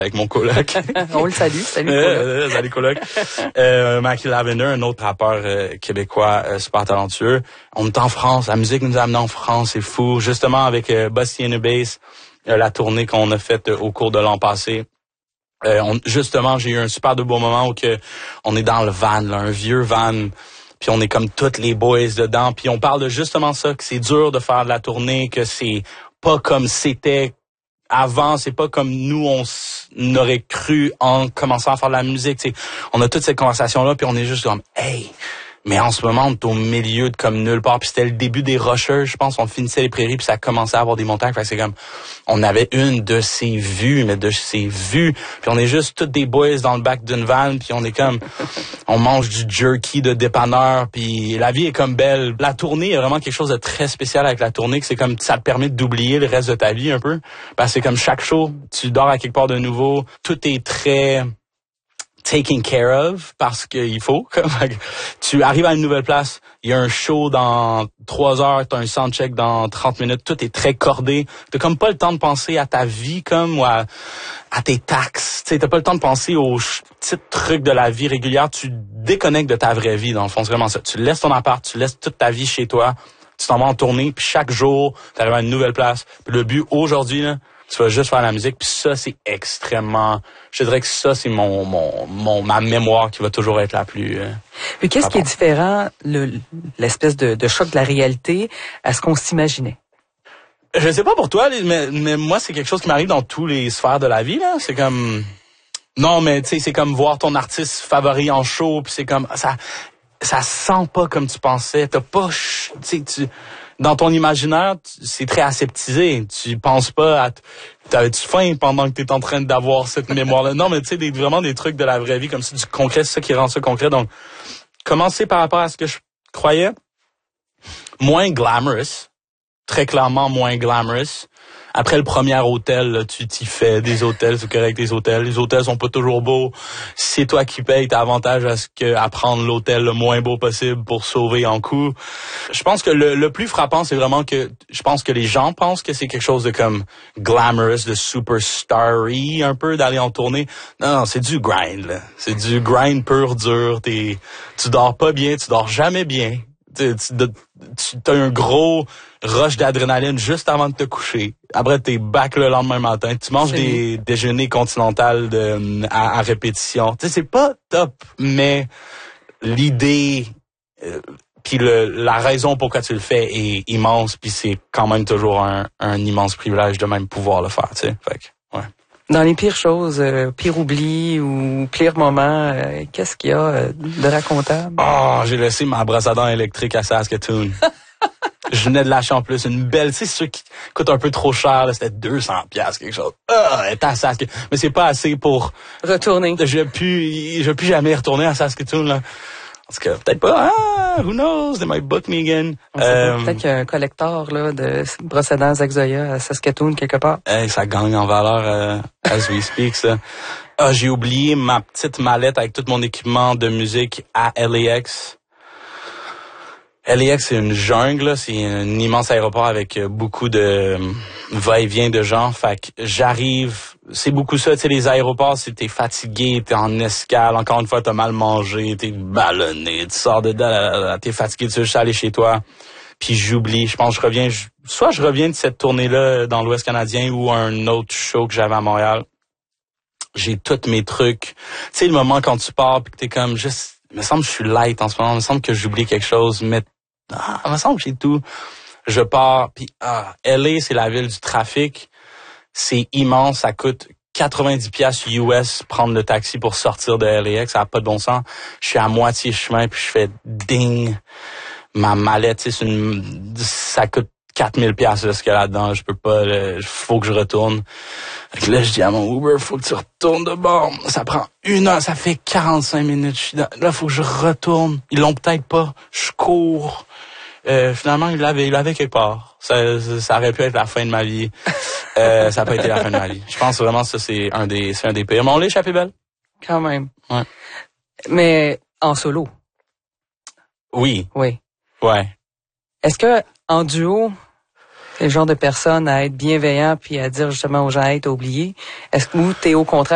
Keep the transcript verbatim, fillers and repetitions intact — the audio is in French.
avec mon coloc. On le salue, salut coloc. Euh, salut coloc. euh, Mackie Lavender, un autre rappeur euh, québécois euh, super talentueux. On est en France, la musique nous a amenés en France, c'est fou. Justement avec euh, Busty and the Bass, euh, la tournée qu'on a faite euh, au cours de l'an passé. Euh, on, justement, j'ai eu un super de beau moment où que on est dans le van, là, un vieux van. Puis on est comme toutes les boys dedans. Puis on parle de justement ça, que c'est dur de faire de la tournée, que c'est pas comme c'était avant, c'est pas comme nous on aurait cru en commençant à faire de la musique. T'sais. On a toute cette conversation-là, puis on est juste comme « Hey! » Mais en ce moment, on est au milieu de comme nulle part. Puis c'était le début des rushers, je pense. On finissait les prairies, puis ça commençait à avoir des montagnes. Fait que c'est comme, on avait une de ces vues, mais de ces vues. Puis on est juste tous des boys dans le bac d'une van, puis on est comme, on mange du jerky de dépanneur, puis la vie est comme belle. La tournée, il y a vraiment quelque chose de très spécial avec la tournée, que c'est comme, ça te permet d'oublier le reste de ta vie un peu. Parce que c'est comme chaque show, tu dors à quelque part de nouveau. Tout est très taken care of parce qu'il faut. Tu arrives à une nouvelle place, il y a un show dans trois heures, t'as un soundcheck dans trente minutes, tout est très cordé. T'as comme pas le temps de penser à ta vie comme ou à, à tes taxes. T'sais, t'as pas le temps de penser aux petits trucs de la vie régulière. Tu déconnectes de ta vraie vie dans le fond, c'est vraiment ça. Tu laisses ton appart, tu laisses toute ta vie chez toi, tu t'en vas en tournée, puis chaque jour, t'arrives à une nouvelle place. Puis le but aujourd'hui, là, tu vas juste faire la musique, puis ça, c'est extrêmement... Je dirais que ça, c'est mon, mon, mon ma mémoire qui va toujours être la plus... Euh, Puis qu'est-ce qui est différent, le, l'espèce de, de choc de la réalité, à ce qu'on s'imaginait? Je sais pas pour toi, mais, mais moi, c'est quelque chose qui m'arrive dans tous les sphères de la vie, là. C'est comme... Non, mais tu sais, c'est comme voir ton artiste favori en show, puis c'est comme... ça ça sent pas comme tu pensais. T'as pas... Tu sais, tu... Dans ton imaginaire, c'est très aseptisé. Tu penses pas à... T'avais-tu faim pendant que t'es en train d'avoir cette mémoire-là? Non, mais tu sais, des, vraiment des trucs de la vraie vie, comme ça, du concret, c'est ça qui rend ça concret. Donc, commencer par rapport à ce que je croyais, moins glamorous. Très clairement moins glamorous. Après le premier hôtel, là, tu t'y fais des hôtels, c'est correct, des hôtels. Les hôtels sont pas toujours beaux. Si c'est toi qui payes, t'as avantage à ce que à prendre l'hôtel le moins beau possible pour sauver en coût. Je pense que le, le plus frappant, c'est vraiment que je pense que les gens pensent que c'est quelque chose de comme glamorous, de superstar-y, un peu d'aller en tournée. Non, non, c'est du grind, là. C'est du grind pur dur. T'es, tu dors pas bien, tu dors jamais bien. Tu, tu, tu as un gros rush d'adrénaline juste avant de te coucher. Après, t'es back le lendemain matin. Tu manges c'est des lui. déjeuners continentales de, à, à répétition. Tu sais, c'est pas top, mais l'idée, euh, puis le, la raison pourquoi tu le fais est immense, puis c'est quand même toujours un, un immense privilège de même pouvoir le faire, tu sais. Fait que, ouais. Dans les pires choses, euh, pire oubli ou pire moment, euh, qu'est-ce qu'il y a euh, de racontable? Ah, oh, j'ai laissé ma brosse à dents électrique à Saskatoon. Je venais de lâcher en plus une belle, tu sais, ceux qui coûtent un peu trop cher, là, c'était deux cents piastres, quelque chose. Ah, elle était à Saskatoon. Mais c'est pas assez pour... Retourner. Je vais plus, je vais plus jamais retourner à Saskatoon, là. Parce que peut-être pas, ah, who knows, they might book me again. Euh, peut-être qu'il y a un collector, là, de brosses à dents Zaxoya à Saskatoon, quelque part. Hey, ça gagne en valeur, euh, as we speak, ça. Ah, j'ai oublié ma petite mallette avec tout mon équipement de musique à L A X. L A X, c'est une jungle, là. C'est un immense aéroport avec beaucoup de va-et-vient de gens. Fait que j'arrive, c'est beaucoup ça, tu sais, les aéroports, c'est t'es fatigué, t'es en escale, encore une fois, t'as mal mangé, t'es ballonné, tu sors de là, t'es fatigué, tu veux juste aller chez toi. Puis j'oublie, je pense que je reviens, je, soit je reviens de cette tournée-là dans l'Ouest canadien ou un autre show que j'avais à Montréal. J'ai tous mes trucs. Tu sais, le moment quand tu pars pis que t'es comme juste, il me semble que je suis light en ce moment, il me semble que j'oublie quelque chose, mais ah, il me semble que j'ai tout. Je pars, puis ah, L A, c'est la ville du trafic. C'est immense, ça coûte quatre-vingt-dix piastres U S prendre le taxi pour sortir de L A X, ça n'a pas de bon sens. Je suis à moitié chemin, puis je fais ding. Ma mallette, c'est une, ça coûte quatre mille piastres ce qu'il y a là-dedans, je peux pas, il faut que je retourne. Fait que là, je dis à mon Uber, faut que tu retournes de bord. Ça prend une heure, ça fait quarante-cinq minutes. Je suis dans, là, faut que je retourne. Ils l'ont peut-être pas. Je cours. Euh, finalement, il l'avait, il l'avait quelque part. Ça, ça aurait pu être la fin de ma vie. Euh, ça n'a pas été la fin de ma vie. Je pense vraiment que ça, c'est un des, c'est un des pires. Mais on l'a échappé belle. Quand même. Ouais. Mais en solo. Oui. Oui. Ouais. Est-ce que en duo, t'es le genre de personne à être bienveillant puis à dire justement aux gens, hey, t'as oublié? Est-ce que ou t'es au contraire